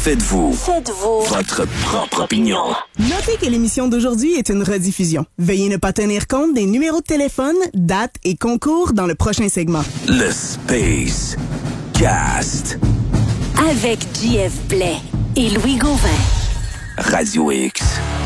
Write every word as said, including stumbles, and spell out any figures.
Faites-vous. Faites-vous. Votre propre opinion. Notez que l'émission d'aujourd'hui est une rediffusion. Veuillez ne pas tenir compte des numéros de téléphone, dates et concours dans le prochain segment. Le Space Cast. Avec J F Blais et Louis Gauvin. Radio X.